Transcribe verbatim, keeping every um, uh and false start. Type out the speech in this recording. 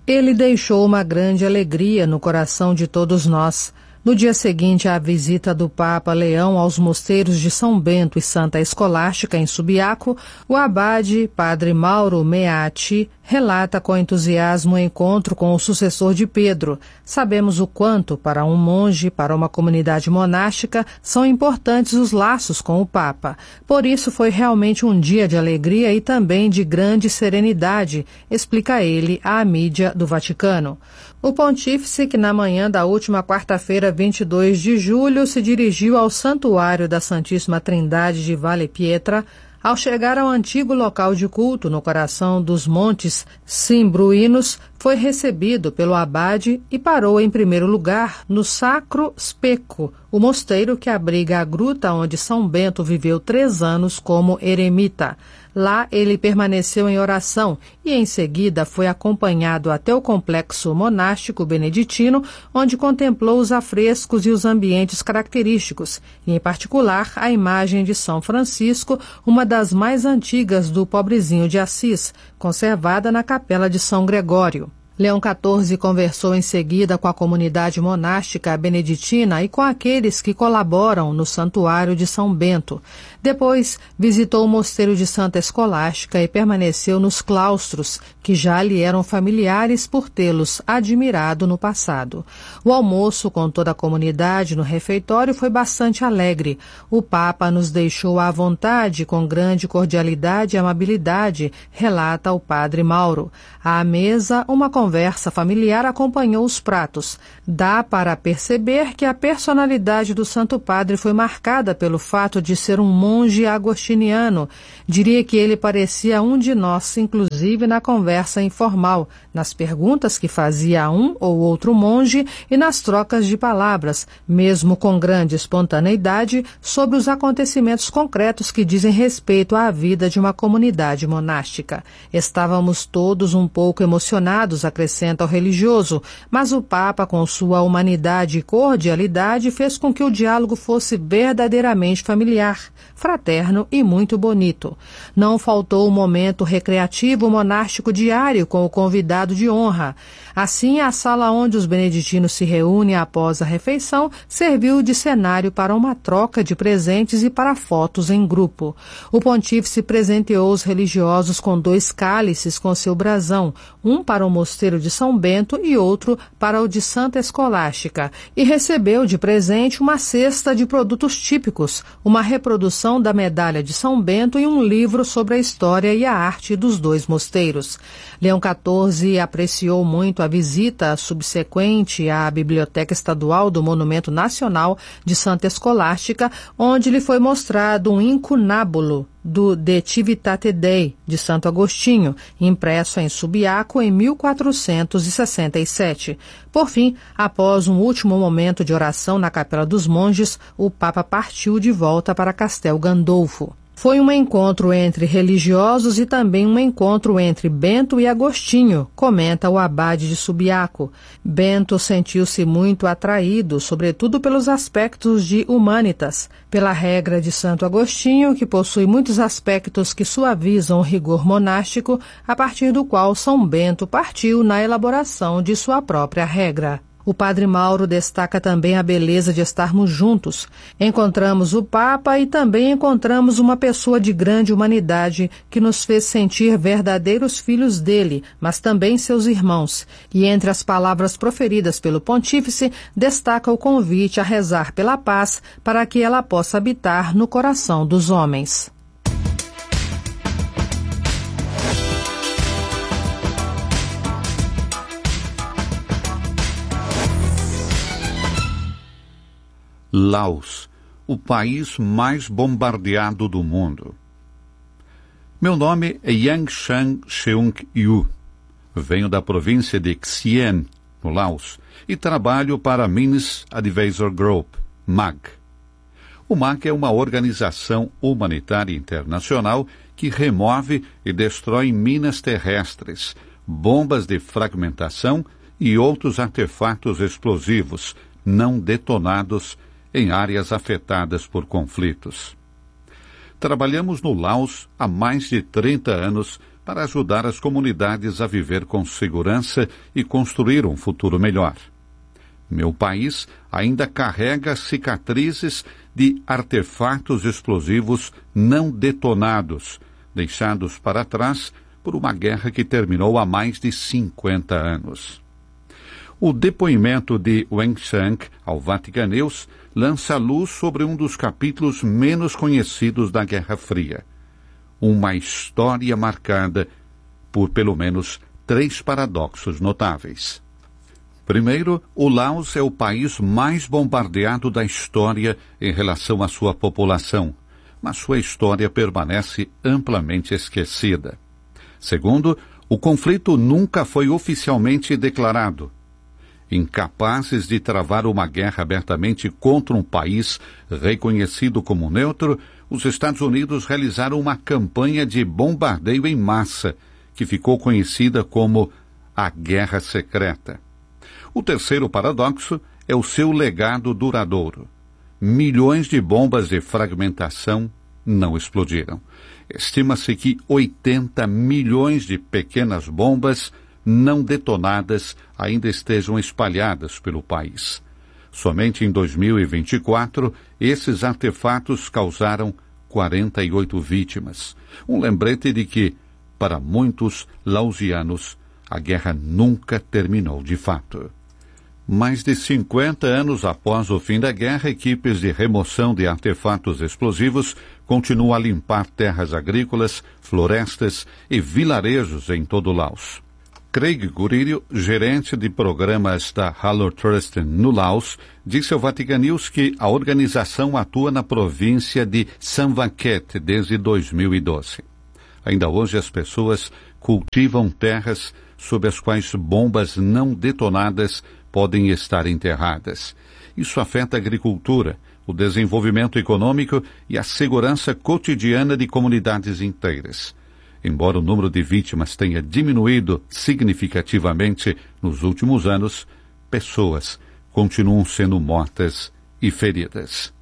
Ele deixou uma grande alegria no coração de todos nós. No dia seguinte à visita do Papa Leão aos mosteiros de São Bento e Santa Escolástica, em Subiaco, o abade, padre Mauro Meati, relata com entusiasmo o encontro com o sucessor de Pedro. Sabemos o quanto, para um monge, para uma comunidade monástica, são importantes os laços com o Papa. Por isso foi realmente um dia de alegria e também de grande serenidade, explica ele à mídia do Vaticano. O pontífice, que na manhã da última quarta-feira, vinte e dois de julho, se dirigiu ao Santuário da Santíssima Trindade de Valle Pietra, ao chegar ao antigo local de culto no coração dos Montes Cimbruínos, foi recebido pelo abade e parou em primeiro lugar no Sacro Specco, o mosteiro que abriga a gruta onde São Bento viveu três anos como eremita. Lá ele permaneceu em oração e em seguida foi acompanhado até o complexo monástico beneditino, onde contemplou os afrescos e os ambientes característicos, e em particular a imagem de São Francisco, uma das mais antigas do Pobrezinho de Assis, conservada na capela de São Gregório. Leão quatorze conversou em seguida com a comunidade monástica beneditina e com aqueles que colaboram no Santuário de São Bento. Depois, visitou o mosteiro de Santa Escolástica e permaneceu nos claustros, que já lhe eram familiares por tê-los admirado no passado. O almoço com toda a comunidade no refeitório foi bastante alegre. O Papa nos deixou à vontade com grande cordialidade e amabilidade, relata o padre Mauro. À mesa, uma conversa familiar acompanhou os pratos. Dá para perceber que a personalidade do Santo Padre foi marcada pelo fato de ser um monge agostiniano. Diria que ele parecia um de nós, inclusive na conversa informal, nas perguntas que fazia a um ou outro monge e nas trocas de palavras, mesmo com grande espontaneidade, sobre os acontecimentos concretos que dizem respeito à vida de uma comunidade monástica. Estávamos todos um pouco emocionados, acrescenta o religioso, mas o Papa, com sua humanidade e cordialidade, fez com que o diálogo fosse verdadeiramente familiar, fraterno e muito bonito. Não faltou o momento recreativo monástico diário com o convidado de honra. Assim, a sala onde os beneditinos se reúnem após a refeição serviu de cenário para uma troca de presentes e para fotos em grupo. O pontífice presenteou os religiosos com dois cálices com seu brasão, um para o mosteiro de São Bento e outro para o de Santa Escolástica, e recebeu de presente uma cesta de produtos típicos, uma reprodução da medalha de São Bento e um livro sobre a história e a arte dos dois mosteiros. Leão quatorze apreciou muito a visita subsequente à Biblioteca Estadual do Monumento Nacional de Santa Escolástica, onde lhe foi mostrado um incunábulo do De Civitate Dei, de Santo Agostinho, impresso em Subiaco em mil quatrocentos e sessenta e sete. Por fim, após um último momento de oração na Capela dos Monges, o Papa partiu de volta para Castel Gandolfo. Foi um encontro entre religiosos e também um encontro entre Bento e Agostinho, comenta o abade de Subiaco. Bento sentiu-se muito atraído, sobretudo pelos aspectos de humanitas, pela regra de Santo Agostinho, que possui muitos aspectos que suavizam o rigor monástico, a partir do qual São Bento partiu na elaboração de sua própria regra. O padre Mauro destaca também a beleza de estarmos juntos. Encontramos o Papa e também encontramos uma pessoa de grande humanidade que nos fez sentir verdadeiros filhos dele, mas também seus irmãos. E entre as palavras proferidas pelo pontífice, destaca o convite a rezar pela paz para que ela possa habitar no coração dos homens. Laos, o país mais bombardeado do mundo. Meu nome é Yang Shang Cheung Yu. Venho da província de Xi'an, no Laos, e trabalho para a Mines Advisor Group, M A G. O M A G é uma organização humanitária internacional que remove e destrói minas terrestres, bombas de fragmentação e outros artefatos explosivos não detonados em áreas afetadas por conflitos. Trabalhamos no Laos há mais de trinta anos para ajudar as comunidades a viver com segurança e construir um futuro melhor. Meu país ainda carrega cicatrizes de artefatos explosivos não detonados, deixados para trás por uma guerra que terminou há mais de cinquenta anos. O depoimento de Wang Shang ao Vatican News lança luz sobre um dos capítulos menos conhecidos da Guerra Fria. Uma história marcada por pelo menos três paradoxos notáveis. Primeiro, o Laos é o país mais bombardeado da história em relação à sua população, mas sua história permanece amplamente esquecida. Segundo, o conflito nunca foi oficialmente declarado. Incapazes de travar uma guerra abertamente contra um país reconhecido como neutro, os Estados Unidos realizaram uma campanha de bombardeio em massa, que ficou conhecida como a Guerra Secreta. O terceiro paradoxo é o seu legado duradouro. Milhões de bombas de fragmentação não explodiram. Estima-se que oitenta milhões de pequenas bombas não detonadas ainda estejam espalhadas pelo país. Somente em dois mil e vinte e quatro, esses artefatos causaram quarenta e oito vítimas. Um lembrete de que, para muitos laosianos, a guerra nunca terminou de fato. Mais de cinquenta anos após o fim da guerra, equipes de remoção de artefatos explosivos continuam a limpar terras agrícolas, florestas e vilarejos em todo o Laos. Craig Guririo, gerente de programas da Halor Trust no Laos, disse ao Vatican News que a organização atua na província de Samvaket desde dois mil e doze. Ainda hoje as pessoas cultivam terras sob as quais bombas não detonadas podem estar enterradas. Isso afeta a agricultura, o desenvolvimento econômico e a segurança cotidiana de comunidades inteiras. Embora o número de vítimas tenha diminuído significativamente nos últimos anos, pessoas continuam sendo mortas e feridas.